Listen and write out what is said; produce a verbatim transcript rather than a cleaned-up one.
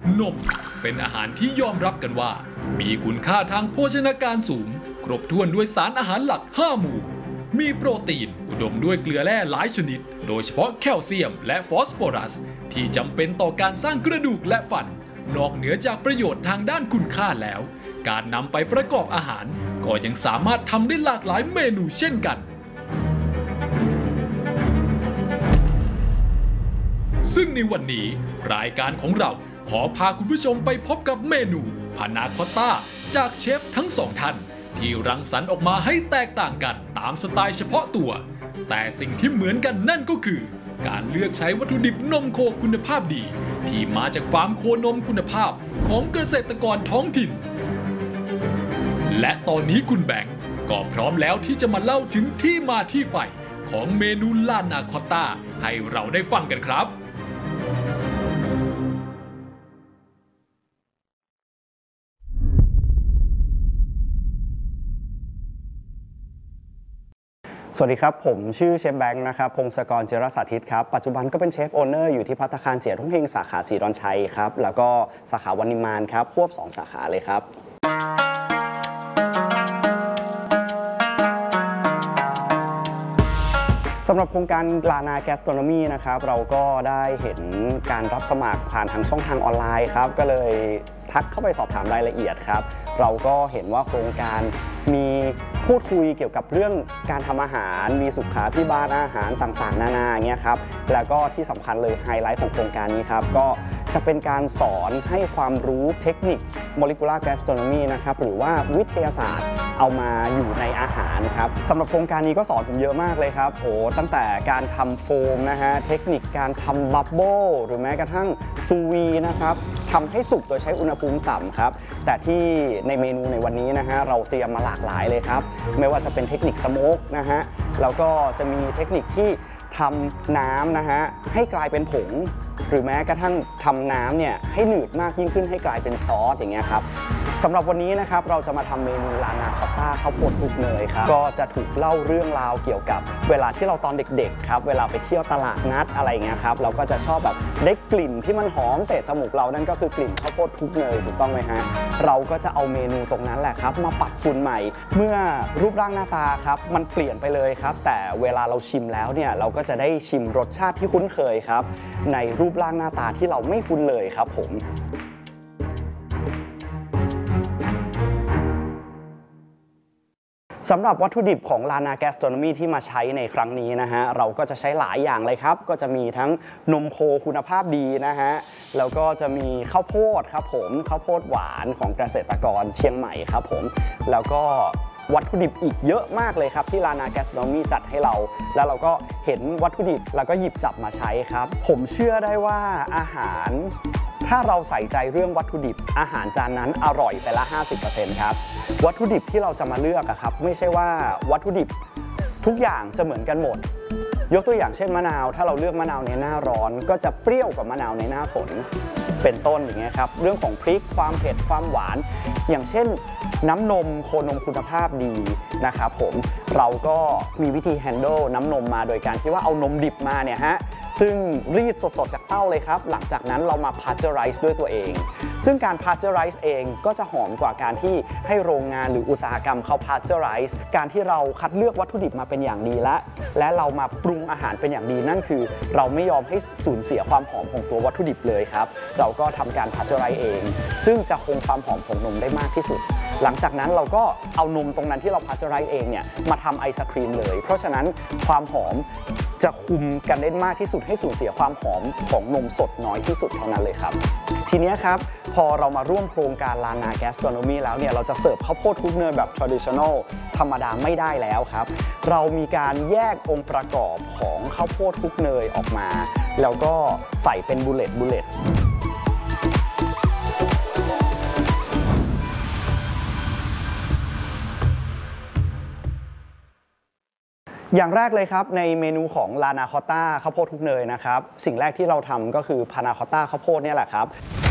นมเป็นอาหารที่ยอมรับกันว่ามีคุณค่าทางโภชนาการสูงครบถ้วนด้วยสารอาหารหลักห้าหมู่มีโปรตีนอุดมด้วยเกลือแร่หลายชนิดโดยเฉพาะแคลเซียมและฟอสฟอรัสที่จำเป็นต่อการสร้างกระดูกและฟันนอกเหนือจากประโยชน์ทางด้านคุณค่าแล้วการนำไปประกอบอาหารก็ยังสามารถทำได้หลากหลายเมนูเช่นกันซึ่งในวันนี้รายการของเราขอพาคุณผู้ชมไปพบกับเมนูพานาคอตต้าจากเชฟทั้งสองท่านที่รังสรรค์ออกมาให้แตกต่างกันตามสไตล์เฉพาะตัวแต่สิ่งที่เหมือนกันนั่นก็คือการเลือกใช้วัตถุดิบนมโคคุณภาพดีที่มาจากฟาร์มโคนมคุณภาพของเกษตรกรท้องถิ่นและตอนนี้คุณแบงก์ก็พร้อมแล้วที่จะมาเล่าถึงที่มาที่ไปของเมนูลานาคอตต้าให้เราได้ฟังกันครับสวัสดีครับผมชื่อเชฟแบงค์นะครับพงศกร เจรสาธิตครับปัจจุบันก็เป็นเชฟโอเนอร์อยู่ที่ภัตตาคารเจียรุ่งเฮงสาขาศรีดอนชัยครับแล้วก็สาขาวันิมานครับควบสองสาขาเลยครับสำหรับโครงการลานาแกสโตรโนมีนะครับเราก็ได้เห็นการรับสมัครผ่านทางช่องทางออนไลน์ครับก็เลยทักเข้าไปสอบถามรายละเอียดครับเราก็เห็นว่าโครงการมีพูดคุยเกี่ยวกับเรื่องการทำอาหารมีสุขาภิบาลอาหารต่างๆนานาเงี้ยครับแล้วก็ที่สำคัญเลยไฮไลท์ของโครงการนี้ครับก็จะเป็นการสอนให้ความรู้เทคนิค Molecular Gastronomy นะครับหรือว่าวิทยาศาสตร์เอามาอยู่ในอาหารครับสำหรับโครงการนี้ก็สอนผมเยอะมากเลยครับโอ้ตั้งแต่การทำโฟมนะฮะเทคนิคการทำบับเบิ้ลหรือแม้กระทั่งซูวีนะครับทำให้สุกโดยใช้อุณหภูมิต่ำครับแต่ที่ในเมนูในวันนี้นะฮะเราเตรียมมาหลากหลายเลยครับไม่ว่าจะเป็นเทคนิคสโมกนะฮะแล้วก็จะมีเทคนิคที่ทำน้ำนะฮะให้กลายเป็นผงหรือแม้กระทั่งทำน้ำเนี่ยให้หนืดมากยิ่งขึ้นให้กลายเป็นซอสอย่างเงี้ยครับสำหรับวันนี้นะครับเราจะมาทำเมนูลานาคอตต้าข้าวโพดคลุกเนยครับก็จะถูกเล่าเรื่องราวเกี่ยวกับเวลาที่เราตอนเด็กๆครับเวลาไปเที่ยวตลาดนัดอะไรเงี้ยครับเราก็จะชอบแบบได้กลิ่นที่มันหอมเตะจมูกเรานั่นก็คือกลิ่นข้าวโพดคลุกเนยถูกต้องไหมฮะเราก็จะเอาเมนูตรงนั้นแหละครับมาปัดฝุ่นใหม่เมื่อรูปร่างหน้าตาครับมันเปลี่ยนไปเลยครับแต่เวลาเราชิมแล้วเนี่ยเราก็จะได้ชิมรสชาติที่คุ้นเคยครับในรูปร่างหน้าตาที่เราไม่คุ้นเลยครับผมสำหรับวัตถุดิบของลานาแกสโตรโนมีที่มาใช้ในครั้งนี้นะฮะเราก็จะใช้หลายอย่างเลยครับก็จะมีทั้งนมโคคุณภาพดีนะฮะแล้วก็จะมีข้าวโพดครับผมข้าวโพดหวานของเกษตรกรเชียงใหม่ครับผมแล้วก็วัตถุดิบอีกเยอะมากเลยครับที่ลานาแกสโตรโนมีจัดให้เราแล้วเราก็เห็นวัตถุดิบแล้วก็หยิบจับมาใช้ครับผมเชื่อได้ว่าอาหารถ้าเราใส่ใจเรื่องวัตถุดิบอาหารจานนั้นอร่อยไปละ ห้าสิบเปอร์เซ็นต์ ครับวัตถุดิบที่เราจะมาเลือกอะครับไม่ใช่ว่าวัตถุดิบทุกอย่างจะเหมือนกันหมดยกตัวอย่างเช่นมะนาวถ้าเราเลือกมะนาวในหน้าร้อนก็จะเปรี้ยวกว่ามะนาวในหน้าฝนเป็นต้นอย่างเงี้ยครับเรื่องของพริกความเผ็ดความหวานอย่างเช่นน้ำนมโคนมคุณภาพดีนะครับผมเราก็มีวิธีแฮนด์ลน้ำนมมาโดยการที่ว่าเอานมดิบมาเนี่ยฮะซึ่งรีดสดๆจากเต้าเลยครับหลังจากนั้นเรามาพาสเจอไรซ์ด้วยตัวเองซึ่งการพาสเจอไรซ์เองก็จะหอมกว่าการที่ให้โรงงานหรืออุตสาหกรรมเขาพาสเจอไรซ์การที่เราคัดเลือกวัตถุดิบมาเป็นอย่างดีและและเรามาปรุงอาหารเป็นอย่างดีนั่นคือเราไม่ยอมให้สูญเสียความหอมของตัววัตถุดิบเลยครับเราก็ทำการพาสเจอไรซ์เองซึ่งจะคงความหอมของนมได้มากที่สุดหลังจากนั้นเราก็เอานมตรงนั้นที่เราพาสเจอไรซ์เองเนี่ยมาทำไอศครีมเลยเพราะฉะนั้นความหอมจะคุมกันได้มากที่สุดให้สูญเสียความหอมของนมสดน้อยที่สุดเท่านั้นเลยครับทีนี้ครับพอเรามาร่วมโครงการลานาแกสโตรโนมีแล้วเนี่ยเราจะเสิร์ฟข้าวโพดคลุกเนยแบบ traditional ธรรมดาไม่ได้แล้วครับเรามีการแยกองค์ประกอบของข้าวโพดคลุกเนยออกมาแล้วก็ใส่เป็นบุลเลตบุลเลตอย่างแรกเลยครับในเมนูของลานาคอตต้าข้าวโพดคลุกเนยนะครับสิ่งแรกที่เราทำก็คือพานาคอตต้าข้าวโพดเนี่ยแหละครับ